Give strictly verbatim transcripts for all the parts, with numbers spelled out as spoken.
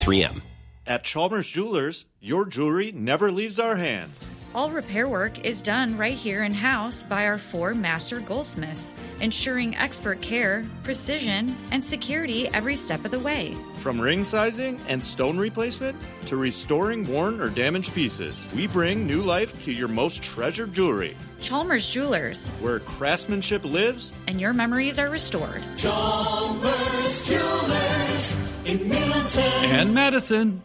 three M. At Chalmers Jewelers, your jewelry never leaves our hands. All repair work is done right here in-house by our four master goldsmiths, ensuring expert care, precision, and security every step of the way. From ring sizing and stone replacement to restoring worn or damaged pieces, we bring new life to your most treasured jewelry. Chalmers Jewelers, where craftsmanship lives and your memories are restored. Chalmers Jewelers in Middleton and Madison.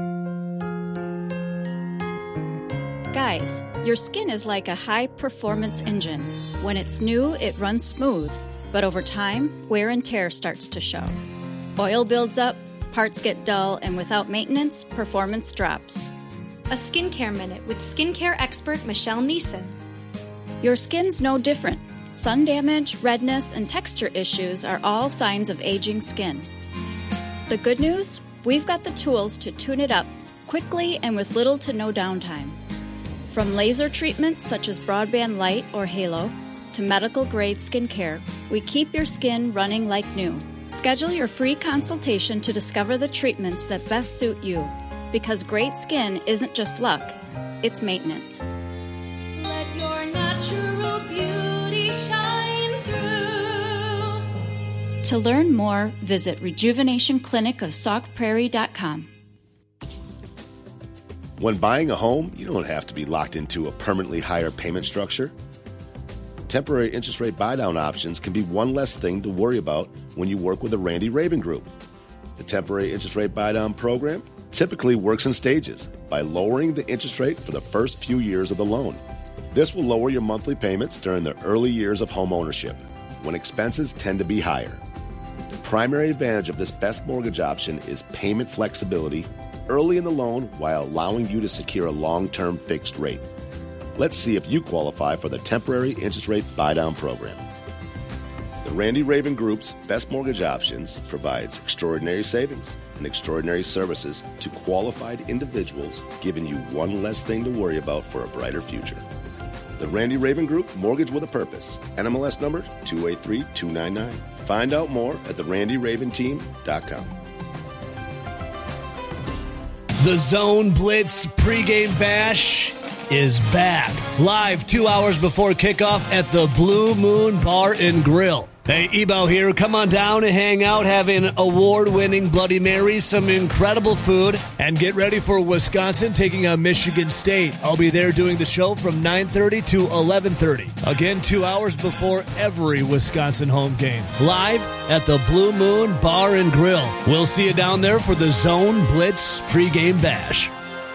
Guys, your skin is like a high-performance engine. When it's new, it runs smooth, but over time, wear and tear starts to show. Oil builds up, parts get dull, and without maintenance, performance drops. A Skincare Minute with skincare expert Michelle Neeson. Your skin's no different. Sun damage, redness, and texture issues are all signs of aging skin. The good news? We've got the tools to tune it up quickly and with little to no downtime. From laser treatments such as Broadband Light or Halo to medical-grade skincare, we keep your skin running like new. Schedule your free consultation to discover the treatments that best suit you. Because great skin isn't just luck, it's maintenance. Let your natural beauty shine through. To learn more, visit rejuvenation clinic of sauk prairie dot com. When buying a home, you don't have to be locked into a permanently higher payment structure. Temporary interest rate buy-down options can be one less thing to worry about when you work with the Randy Raven Group. The temporary interest rate buy-down program typically works in stages by lowering the interest rate for the first few years of the loan. This will lower your monthly payments during the early years of home ownership, when expenses tend to be higher. The primary advantage of this best mortgage option is payment flexibility early in the loan while allowing you to secure a long-term fixed rate. Let's see if you qualify for the temporary interest rate buy-down program. The Randy Raven Group's Best Mortgage Options provides extraordinary savings and extraordinary services to qualified individuals, giving you one less thing to worry about for a brighter future. The Randy Raven Group, Mortgage with a Purpose. N M L S number two eight three two nine nine. Find out more at the randy raven team dot com. The Zone Blitz pregame bash is back. Live two hours before kickoff at the Blue Moon Bar and Grill. Hey, Ebo here. Come on down and hang out, have an award-winning Bloody Mary, some incredible food, and get ready for Wisconsin taking on Michigan State. I'll be there doing the show from nine thirty to eleven thirty. Again, two hours before every Wisconsin home game. Live at the Blue Moon Bar and Grill. We'll see you down there for the Zone Blitz pregame bash.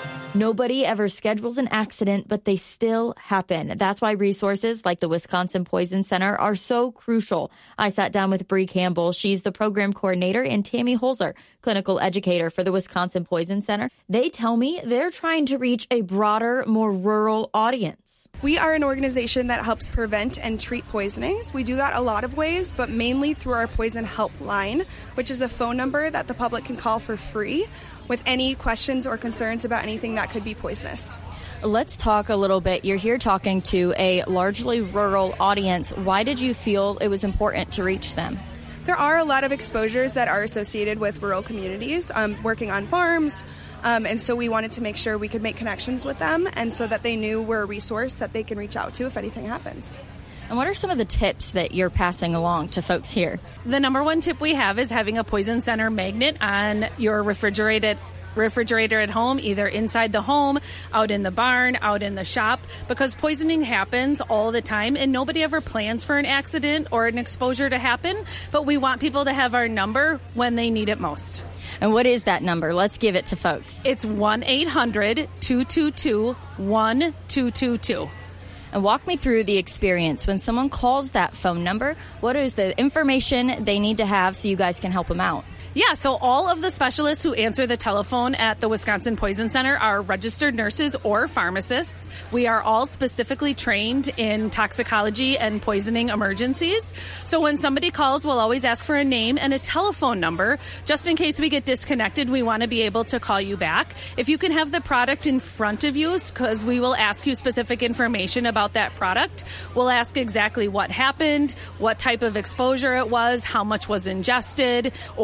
Nobody ever schedules an accident, but they still happen. That's why resources like the Wisconsin Poison Center are so crucial. I sat down with Bree Campbell. She's the program coordinator, and Tammy Holzer, clinical educator for the Wisconsin Poison Center. They tell me they're trying to reach a broader, more rural audience. We are an organization that helps prevent and treat poisonings. We do that a lot of ways, but mainly through our Poison Helpline, which is a phone number that the public can call for free with any questions or concerns about anything that could be poisonous. Let's talk a little bit. You're here talking to a largely rural audience. Why did you feel it was important to reach them? There are a lot of exposures that are associated with rural communities, um, working on farms, um, and so we wanted to make sure we could make connections with them and so that they knew we're a resource that they can reach out to if anything happens. And what are some of the tips that you're passing along to folks here? The number one tip we have is having a Poison Center magnet on your refrigerated refrigerator at home, either inside the home, out in the barn, out in the shop, because poisoning happens all the time and nobody ever plans for an accident or an exposure to happen, but we want people to have our number when they need it most. And what is that number? Let's give it to folks. It's one eight hundred two two two one two two two. And walk me through the experience. When someone calls that phone number, what is the information they need to have so you guys can help them out? Yeah, so all of the specialists who answer the telephone at the Wisconsin Poison Center are registered nurses or pharmacists. We are all specifically trained in toxicology and poisoning emergencies. So when somebody calls, we'll always ask for a name and a telephone number. Just in case we get disconnected, we want to be able to call you back. If you can have the product in front of you, because we will ask you specific information about that product. We'll ask exactly what happened, what type of exposure it was, how much was ingested, or if something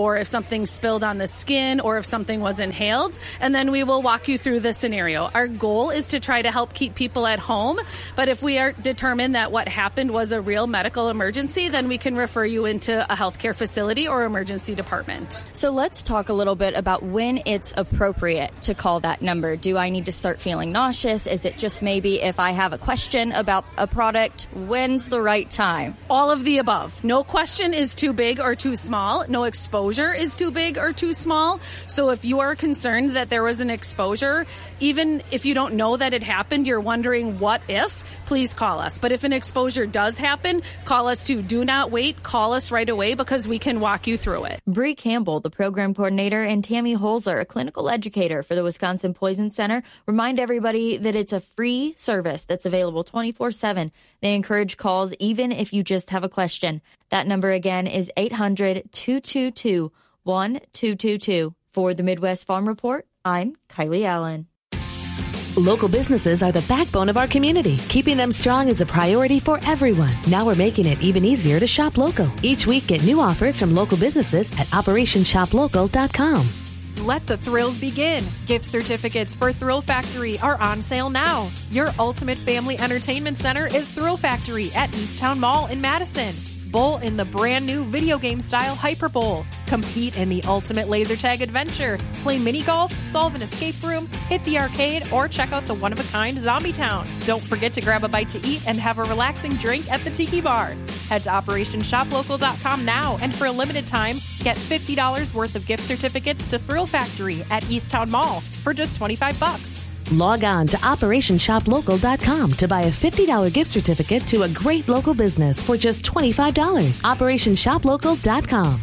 something spilled on the skin or if something was inhaled, and then we will walk you through the scenario. Our goal is to try to help keep people at home, but if we are determined that what happened was a real medical emergency, then we can refer you into a healthcare facility or emergency department. So let's talk a little bit about when it's appropriate to call that number. Do I need to start feeling nauseous? Is it just maybe if I have a question about a product? When's the right time? All of the above. No question is too big or too small. No exposure is too big or too small. So if you are concerned that there was an exposure, even if you don't know that it happened, you're wondering what if, please call us. But if an exposure does happen, call us too. Do not wait. Call us right away because we can walk you through it. Bree Campbell, the program coordinator, and Tammy Holzer, a clinical educator for the Wisconsin Poison Center, remind everybody that it's a free service that's available twenty-four seven. They encourage calls even if you just have a question. That number again is eight hundred, two two two, one two two two. For the Midwest Farm Report, I'm Kylie Allen. Local businesses are the backbone of our community. Keeping them strong is a priority for everyone. Now we're making it even easier to shop local. Each week, get new offers from local businesses at operation shop local dot com. Let the thrills begin. Gift certificates for Thrill Factory are on sale now. Your ultimate family entertainment center is Thrill Factory at Easttown Mall in Madison. Bowl in the brand new video game style Hyper Bowl. Compete in the ultimate laser tag adventure. Play mini golf, solve an escape room, hit the arcade, or check out the one-of-a-kind Zombie Town. Don't forget to grab a bite to eat and have a relaxing drink at the Tiki Bar. Head to operation shop local dot com now, and for a limited time, get fifty dollars worth of gift certificates to Thrill Factory at Easttown Mall for just twenty-five bucks. Log on to operation shop local dot com to buy a fifty dollars gift certificate to a great local business for just twenty-five dollars. operation shop local dot com.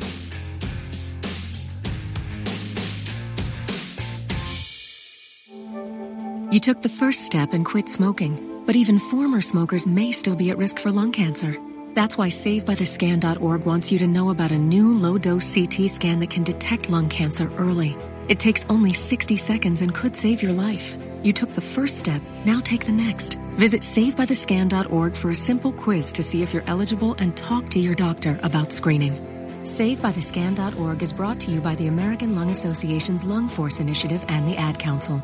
You took the first step and quit smoking, but even former smokers may still be at risk for lung cancer. That's why save by the scan dot org wants you to know about a new low-dose C T scan that can detect lung cancer early. It takes only sixty seconds and could save your life. You took the first step, now take the next. Visit save by the scan dot org for a simple quiz to see if you're eligible and talk to your doctor about screening. save by the scan dot org is brought to you by the American Lung Association's Lung Force Initiative and the Ad Council.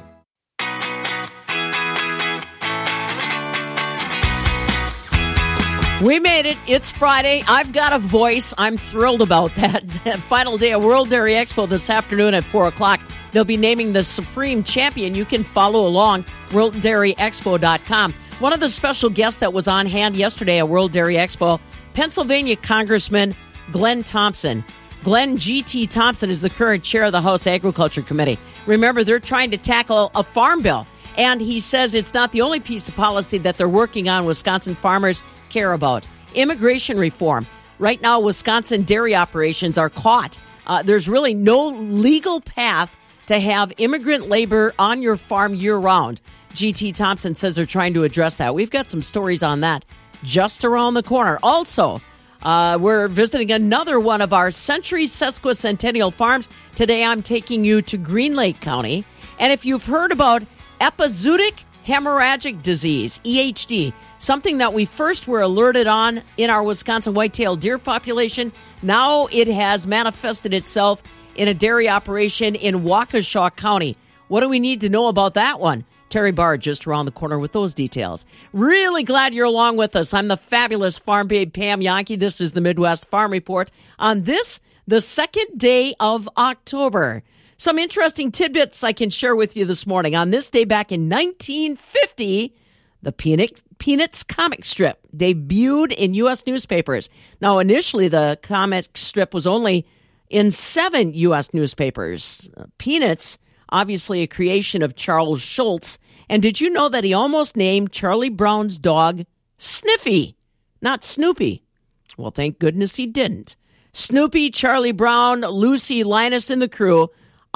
We made it. It's Friday. I've got a voice. I'm thrilled about that. Final day of World Dairy Expo this afternoon at four o'clock. They'll be naming the Supreme Champion. You can follow along, world dairy expo dot com. One of the special guests that was on hand yesterday at World Dairy Expo, Pennsylvania Congressman Glenn Thompson. Glenn G T. Thompson is the current chair of the House Agriculture Committee. Remember, they're trying to tackle a farm bill. And he says it's not the only piece of policy that they're working on Wisconsin farmers care about. Immigration reform. Right now, Wisconsin dairy operations are caught. Uh, there's really no legal path to have immigrant labor on your farm year-round. G T. Thompson says they're trying to address that. We've got some stories on that just around the corner. Also, uh, we're visiting another one of our Century Sesquicentennial farms. Today, I'm taking you to Green Lake County. And if you've heard about epizootic hemorrhagic disease, E H D, something that we first were alerted on in our Wisconsin white-tailed deer population. Now it has manifested itself in a dairy operation in Waukesha County. What do we need to know about that one? Terry Barr just around the corner with those details. Really glad you're along with us. I'm the fabulous farm babe Pam Yankee. This is the Midwest Farm Report on this, the second day of October. Some interesting tidbits I can share with you this morning. On this day back in nineteen fifty, the Peanut, Peanuts comic strip debuted in U S newspapers. Now, initially, the comic strip was only in seven U S newspapers. Uh, Peanuts, obviously a creation of Charles Schulz. And did you know that he almost named Charlie Brown's dog Sniffy, not Snoopy? Well, thank goodness he didn't. Snoopy, Charlie Brown, Lucy, Linus, and the crew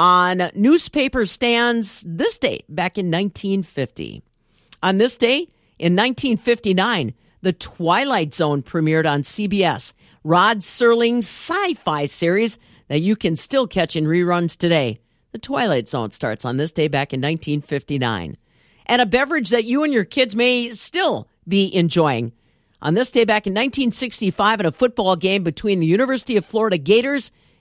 on newspaper stands this date back in nineteen fifty. On this day, in nineteen fifty-nine, The Twilight Zone premiered on C B S, Rod Serling's sci-fi series that you can still catch in reruns today. The Twilight Zone starts on this day back in nineteen fifty-nine. And a beverage that you and your kids may still be enjoying. On this day back in nineteen sixty-five, at a football game between the University of Florida Gators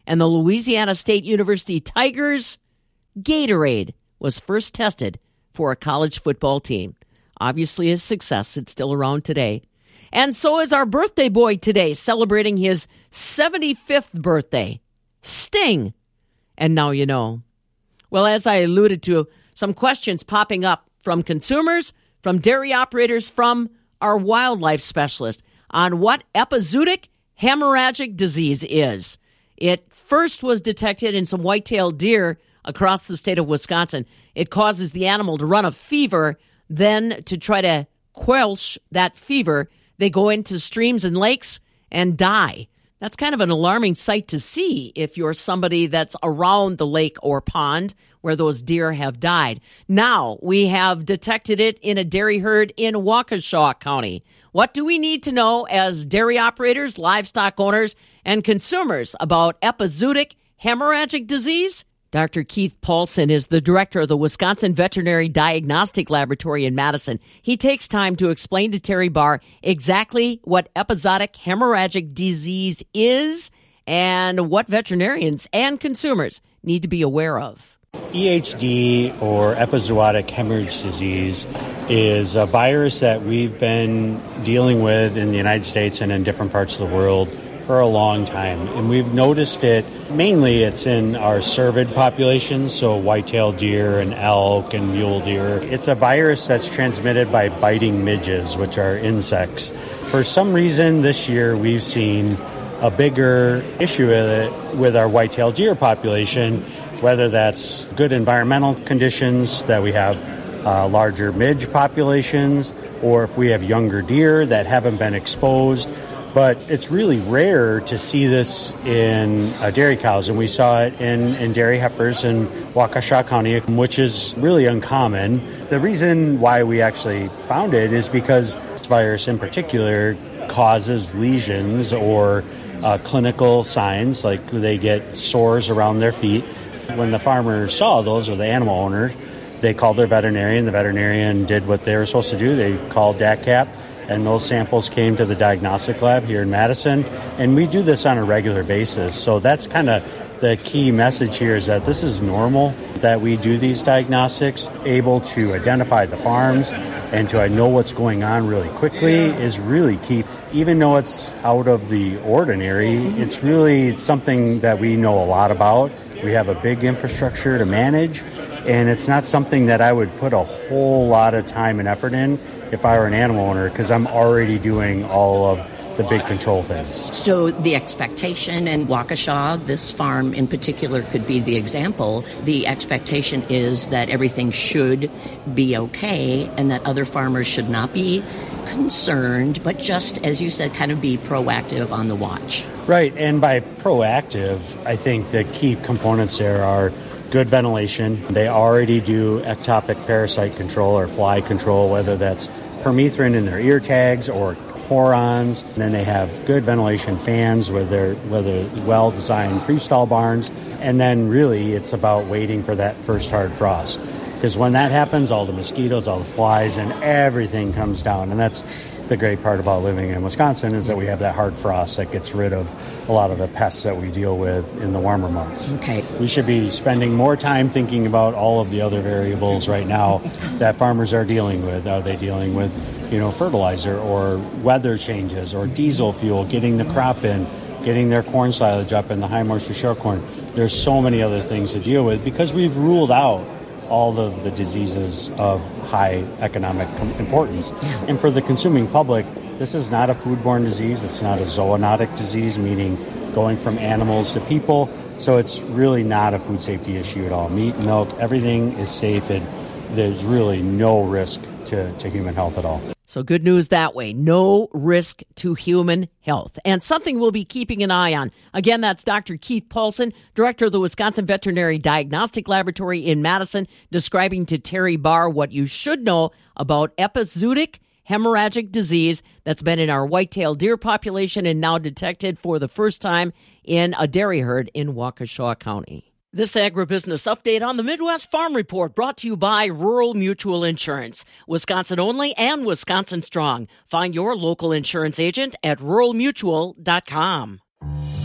and the Louisiana State University Tigers, Gatorade was first tested for a college football team. Obviously a success. It's still around today. And so is our birthday boy today, celebrating his seventy-fifth birthday, Sting. And now you know. Well, as I alluded to, some questions popping up from consumers, from dairy operators, from our wildlife specialist on what epizootic hemorrhagic disease is. It first was detected in some white-tailed deer across the state of Wisconsin. It causes the animal to run a fever. Then to try to quench that fever, they go into streams and lakes and die. That's kind of an alarming sight to see if you're somebody that's around the lake or pond where those deer have died. Now we have detected it in a dairy herd in Waukesha County. What do we need to know as dairy operators, livestock owners, and consumers about epizootic hemorrhagic disease? Doctor Keith Paulson is the director of the Wisconsin Veterinary Diagnostic Laboratory in Madison. He takes time to explain to Terry Barr exactly what epizootic hemorrhagic disease is and what veterinarians and consumers need to be aware of. E H D, or epizootic hemorrhage disease, is a virus that we've been dealing with in the United States and in different parts of the world for a long time. And we've noticed it, mainly it's in our cervid populations, so white-tailed deer and elk and mule deer. It's a virus that's transmitted by biting midges, which are insects. For some reason this year we've seen a bigger issue with it with our white-tailed deer population, whether that's good environmental conditions, that we have uh, larger midge populations, or if we have younger deer that haven't been exposed. But it's really rare to see this in uh, dairy cows, and we saw it in, in dairy heifers in Waukesha County, which is really uncommon. The reason why we actually found it is because this virus in particular causes lesions or uh, clinical signs, like they get sores around their feet. When the farmer saw those, or the animal owner, they called their veterinarian. The veterinarian did what they were supposed to do. They called D A C C A P. And those samples came to the diagnostic lab here in Madison. And we do this on a regular basis. So that's kind of the key message here, is that this is normal, that we do these diagnostics. Able to identify the farms and to know what's going on really quickly is really key. Even though it's out of the ordinary, it's really something that we know a lot about. We have a big infrastructure to manage, and it's not something that I would put a whole lot of time and effort in if I were an animal owner, because I'm already doing all of the big control things. So the expectation in Waukesha, this farm in particular could be the example. The expectation is that everything should be okay and that other farmers should not be concerned, but just, as you said, kind of be proactive on the watch. Right, and by proactive, I think the key components there are good ventilation. They already do ectopic parasite control or fly control, whether that's permethrin in their ear tags or porons. And then they have good ventilation fans with their whether well-designed freestall barns. And then really it's about waiting for that first hard frost. Because when that happens, all the mosquitoes, all the flies, and everything comes down. And that's the great part about living in Wisconsin, is that we have that hard frost that gets rid of a lot of the pests that we deal with in the warmer months. Okay. We should be spending more time thinking about all of the other variables right now that farmers are dealing with. Are they dealing with, you know, fertilizer or weather changes or diesel fuel, getting the crop in, getting their corn silage up in the high moisture short corn? There's so many other things to deal with because we've ruled out all of the diseases of high economic importance. Yeah. And for the consuming public, this is not a foodborne disease. It's not a zoonotic disease, meaning going from animals to people. So it's really not a food safety issue at all. Meat, milk, everything is safe, and there's really no risk to, to human health at all. So good news that way. No risk to human health. And something we'll be keeping an eye on. Again, that's Doctor Keith Paulson, director of the Wisconsin Veterinary Diagnostic Laboratory in Madison, describing to Terry Barr what you should know about epizootic hemorrhagic disease that's been in our white-tailed deer population and now detected for the first time in a dairy herd in Waukesha County. This agribusiness update on the Midwest Farm Report brought to you by Rural Mutual Insurance. Wisconsin only and Wisconsin strong. Find your local insurance agent at rural mutual dot com.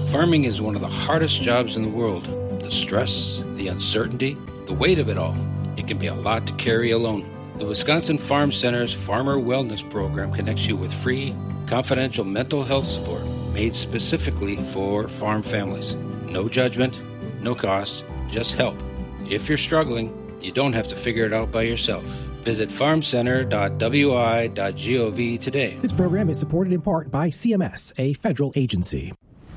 Farming is one of the hardest jobs in the world. The stress, the uncertainty, the weight of it all. It can be a lot to carry alone. The Wisconsin Farm Center's Farmer Wellness Program connects you with free, confidential mental health support made specifically for farm families. No judgment, no cost, just help. If you're struggling, you don't have to figure it out by yourself. Visit farm center dot w i dot gov today. This program is supported in part by C M S, a federal agency.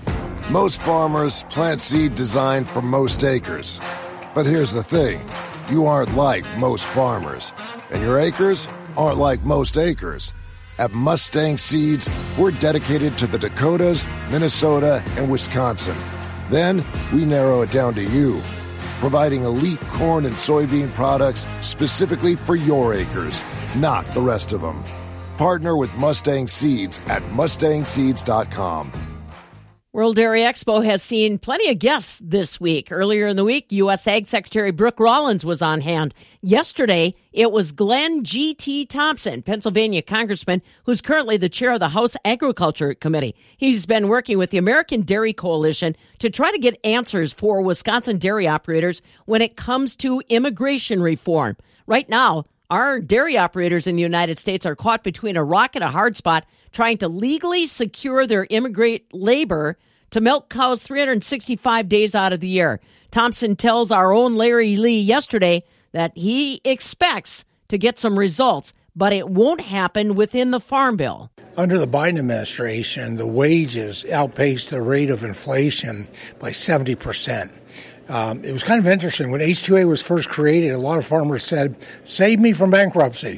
Most farmers plant seed designed for most acres. But here's the thing. You aren't like most farmers, and your acres aren't like most acres. At Mustang Seeds, we're dedicated to the Dakotas, Minnesota, and Wisconsin. Then we narrow it down to you, providing elite corn and soybean products specifically for your acres, not the rest of them. Partner with Mustang Seeds at mustang seeds dot com. World Dairy Expo has seen plenty of guests this week. Earlier in the week, U S Ag Secretary Brooke Rollins was on hand. Yesterday, it was Glenn G T. Thompson, Pennsylvania congressman, who's currently the chair of the House Agriculture Committee. He's been working with the American Dairy Coalition to try to get answers for Wisconsin dairy operators when it comes to immigration reform. Right now, our dairy operators in the United States are caught between a rock and a hard spot, trying to legally secure their immigrant labor to milk cows three hundred sixty-five days out of the year. Thompson tells our own Larry Lee yesterday that he expects to get some results, but it won't happen within the Farm Bill. Under the Biden administration, the wages outpaced the rate of inflation by seventy percent. Um, it was kind of interesting. When H two A was first created, a lot of farmers said, save me from bankruptcy.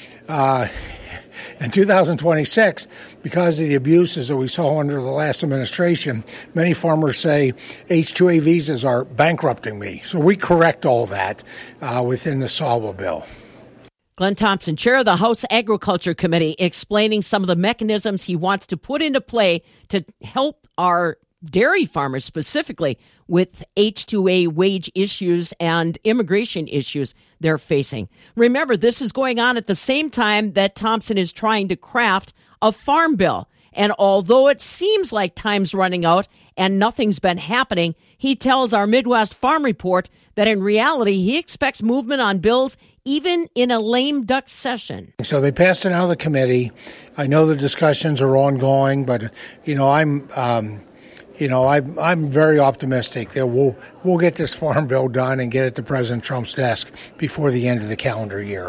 Uh, in two thousand twenty-six, because of the abuses that we saw under the last administration, many farmers say H two A visas are bankrupting me. So we correct all that uh, within the S A W A bill. Glenn Thompson, chair of the House Agriculture Committee, explaining some of the mechanisms he wants to put into play to help our dairy farmers specifically with H two A wage issues and immigration issues they're facing. Remember, this is going on at the same time that Thompson is trying to craft a farm bill. And although it seems like time's running out and nothing's been happening, he tells our Midwest Farm Report that in reality, he expects movement on bills even in a lame duck session. So they passed it out of the committee. I know the discussions are ongoing, but, you know, I'm... Um, You know, I'm, I'm very optimistic that we'll we'll get this farm bill done and get it to President Trump's desk before the end of the calendar year.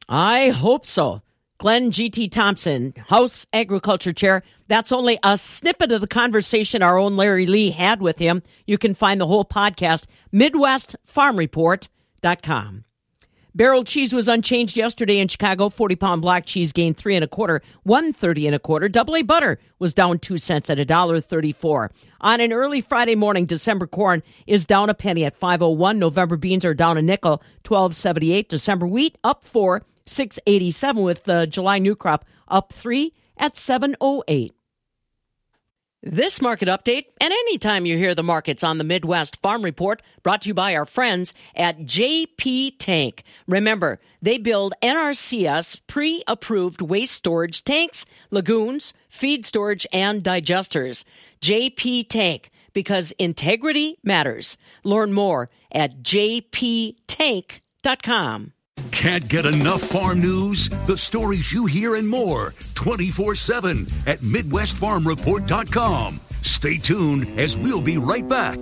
I hope so. Glenn G T. Thompson, House Agriculture Chair. That's only a snippet of the conversation our own Larry Lee had with him. You can find the whole podcast, midwest farm report dot com. Barrel cheese was unchanged yesterday in Chicago. forty-pound block cheese gained three and a quarter, one thirty and a quarter. Double A butter was down two cents at one dollar thirty-four. On an early Friday morning, December corn is down a penny at five oh one. November beans are down a nickel, twelve seventy-eight. December wheat up four, six eighty-seven, with the July new crop up three at seven oh eight. This market update, and anytime you hear the markets on the Midwest Farm Report, brought to you by our friends at J P Tank. Remember, they build N R C S pre-approved waste storage tanks, lagoons, feed storage, and digesters. J P Tank, because integrity matters. Learn more at j p tank dot com. Can't get enough farm news? The stories you hear and more twenty-four seven at midwest farm report dot com. Stay tuned as we'll be right back.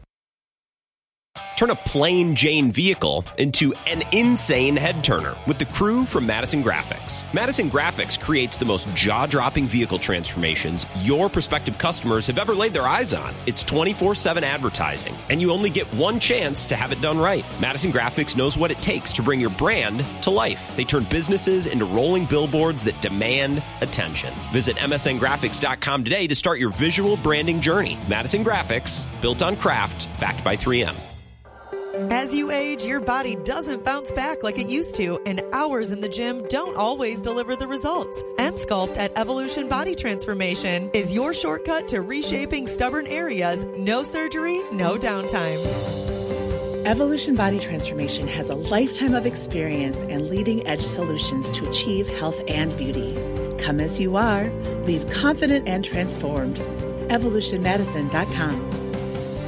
Turn a plain Jane vehicle into an insane head turner with the crew from Madison Graphics. Madison Graphics creates the most jaw-dropping vehicle transformations your prospective customers have ever laid their eyes on. It's twenty-four seven advertising, and you only get one chance to have it done right. Madison Graphics knows what it takes to bring your brand to life. They turn businesses into rolling billboards that demand attention. Visit M S N graphics dot com today to start your visual branding journey. Madison Graphics, built on craft, backed by three M. As you age, your body doesn't bounce back like it used to, and hours in the gym don't always deliver the results. M-Sculpt at Evolution Body Transformation is your shortcut to reshaping stubborn areas. No surgery, no downtime. Evolution Body Transformation has a lifetime of experience and leading-edge solutions to achieve health and beauty. Come as you are, leave confident and transformed. evolution medicine dot com.